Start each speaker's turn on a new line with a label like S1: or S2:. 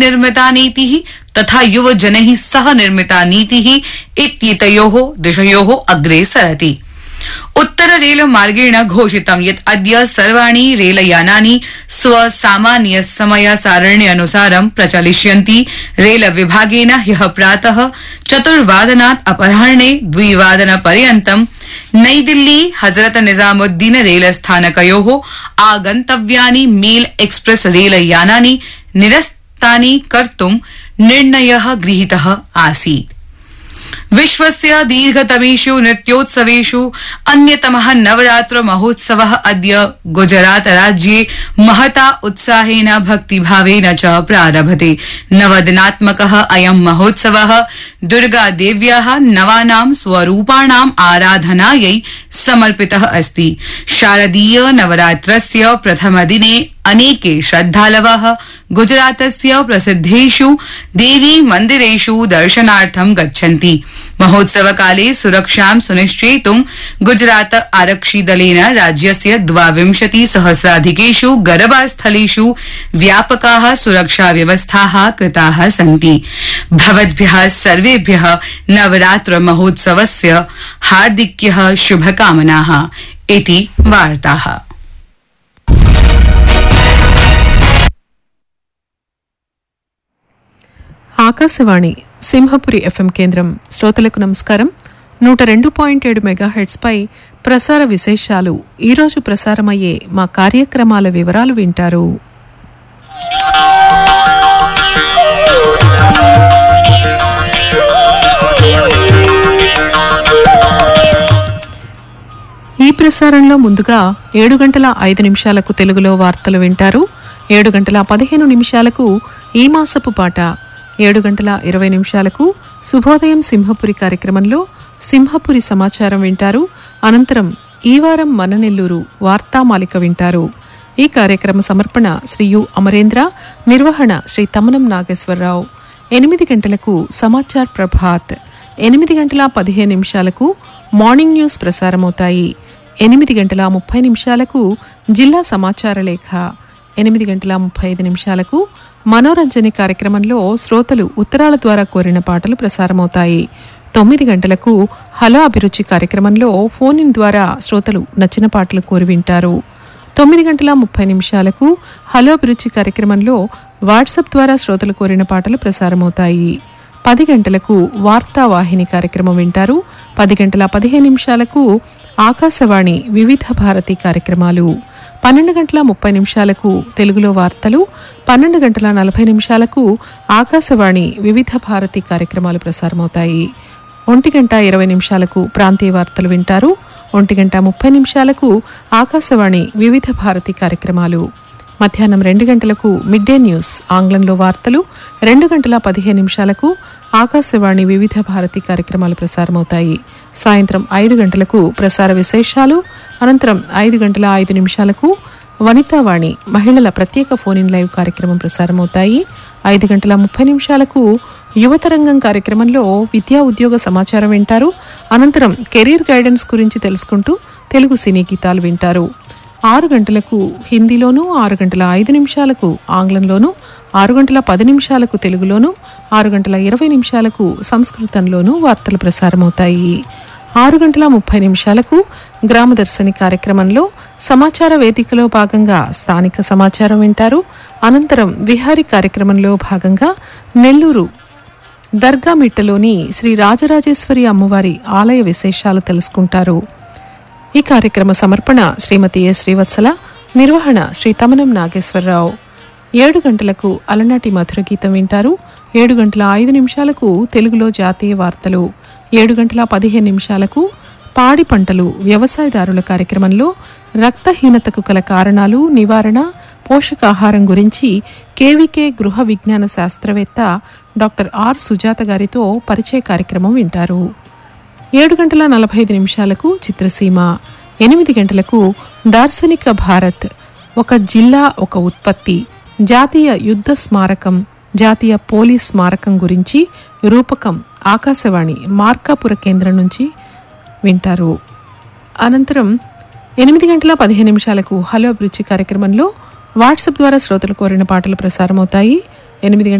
S1: निर्मिता नीतिः तथा युवजनैः सह निर्मिता नीतिः इत्येतयोः दिशयोः अग्रे सरति। उत्तर रेल मार्गेण घोषितं यत् अद्य सर्वाणि रेलयानानि स्वसामान्य समय सारण्यनुसारं प्रचलिष्यन्ति। रेल विभागेन ह्यः प्रातः 4:00 अपराह्णे 2:00 पर्यन्तं नई Delhi Hazrat Nizamuddin rail स्थानकयोः आगन्तव्यानि mail express रेलयानानि निरस्तानि कर्तुं निर्णयः गृहीतः आसीत्। विश्वस्य दीर्घतमेषु नृत्योत्सवेषु अन्यतमः नवरात्र महोत्सवः अद्य गुजरात राज्ये महता उत्साहेन भक्तिभावेन च प्रारभते। नवदिनात्मकः अयं महोत्सवः दुर्गादेव्याः नवानां स्वरूपाणाम् आराधनायै समर्पितः अस्ति। शारदीय नवरात्रस्य प्रथमदिने अनेके श्रद्धालवः गुजरातस्य प्रसिद्धेषु देवी मन्दिरेषु दर्शनार्थं गच्छन्ति। महोत्सवकाले सुरक्षां सुनिश्चेतुं गुजरात आरक्षिदलेन राज्यस्य 22,000 गरबास्थलेषु व्यापकाः सुरक्षा व्यवस्थाः कृताः सन्ति। भवद्भ्यः सर्वेभ्यः नवरात्र महोत्सवस्य हार्दिक्यः शुभकामनाः इति वार्ताः।
S2: ఆకాశవాణి సింహపురి ఎఫ్ఎం కేంద్రం శ్రోతలకు నమస్కారం. 102.7 మెగాహెర్ట్స్ పై ప్రసార విశేషాలు. ఈరోజు ప్రసారమయ్యే మా కార్యక్రమాల వివరాలు వింటారు. ఈ ప్రసారంలో ముందుగా 7:05 తెలుగులో వార్తలు వింటారు. 7:15 ఈ మాసపు పాట, 7:20 శుభోదయం సింహపురి కార్యక్రమంలో సింహపురి సమాచారం వింటారు. అనంతరం ఈ వారం మన నెల్లూరు వార్తామాలిక వింటారు. ఈ కార్యక్రమ సమర్పణ శ్రీ యు అమరేంద్ర, నిర్వహణ శ్రీ తమనం నాగేశ్వరరావు. 8 గంటలకు సమాచార్ ప్రభాత్, 8:15 మార్నింగ్ న్యూస్ ప్రసారమవుతాయి. 8:30 జిల్లా సమాచార లేఖ, 8:35 మనోరంజని కార్యక్రమంలో శ్రోతలు ఉత్తరాల ద్వారా కోరిన పాటలు ప్రసారమవుతాయి. 9 గంటలకు హలో అభిరుచి కార్యక్రమంలో ఫోన్ ఇన్ ద్వారా శ్రోతలు నచ్చిన పాటలు కోరి వింటారు. 9:30 హలో అభిరుచి కార్యక్రమంలో వాట్సాప్ ద్వారా శ్రోతలు కోరిన పాటలు ప్రసారమవుతాయి. 10 గంటలకు వార్తావాహిని కార్యక్రమం వింటారు. 10:15 ఆకాశవాణి వివిధ భారతి కార్యక్రమాలు. 12:30 తెలుగులో వార్తలు, 12:40 ఆకాశవాణి వివిధ భారతి కార్యక్రమాలు ప్రసారమవుతాయి. 1:20 ప్రాంతీయ వార్తలు వింటారు. 1:30 ఆకాశవాణి వివిధ భారతి కార్యక్రమాలు. మధ్యాహ్నం 2 గంటలకు మిడ్ డే న్యూస్ ఆంగ్లంలో వార్తలు, 2:15 ఆకాశవాణి వివిధ భారతి కార్యక్రమాలు ప్రసారమవుతాయి. సాయంత్రం 5 గంటలకు ప్రసార విశేషాలు, అనంతరం 5:05 వనితావాణి మహిళల ప్రత్యేక ఫోన్ ఇన్ లైవ్ కార్యక్రమం ప్రసారమవుతాయి. 5:30 యువతరంగం కార్యక్రమంలో విద్యా ఉద్యోగ సమాచారం వింటారు. అనంతరం కెరీర్ గైడెన్స్ గురించి తెలుసుకుంటూ తెలుగు సినీ గీతాలు వింటారు. 6 గంటలకు హిందీలోను, 6:05 ఆంగ్లంలోను, 6:10 తెలుగులోను, 6:20 సంస్కృతంలోనూ వార్తలు ప్రసారమవుతాయి. 6:30 గ్రామదర్శిని కార్యక్రమంలో సమాచార వేదికలో భాగంగా స్థానిక సమాచారం వింటారు. అనంతరం విహారీ కార్యక్రమంలో భాగంగా నెల్లూరు దర్గామిట్టలోని శ్రీ రాజరాజేశ్వరి అమ్మవారి ఆలయ విశేషాలు తెలుసుకుంటారు. ఈ కార్యక్రమ సమర్పణ శ్రీమతి ఎ శ్రీవత్సల, నిర్వహణ శ్రీ తమనం నాగేశ్వరరావు. 7 గంటలకు అలనాటి మధుర గీతం వింటారు. 7:05 తెలుగులో జాతీయ వార్తలు. 7:15 పాడి పంటలు వ్యవసాయదారుల కార్యక్రమంలో రక్తహీనతకు గల కారణాలు, నివారణ, పోషకాహారం గురించి కేవీకే గృహ విజ్ఞాన శాస్త్రవేత్త డాక్టర్ ఆర్ సుజాత గారితో పరిచయ కార్యక్రమం వింటారు. 7:45 చిత్రసీమ. 8 గంటలకు దార్శనిక భారత్, ఒక జిల్లా ఒక ఉత్పత్తి, జాతీయ యుద్ధ స్మారకం, జాతీయ పోలీస్ స్మారకం గురించి రూపకం ఆకాశవాణి మార్కాపుర కేంద్రం నుంచి వింటారు. అనంతరం 8:15 హలో అభిరుచి కార్యక్రమంలో వాట్సాప్ ద్వారా శ్రోతలు కోరిన పాటలు ప్రసారమవుతాయి. 8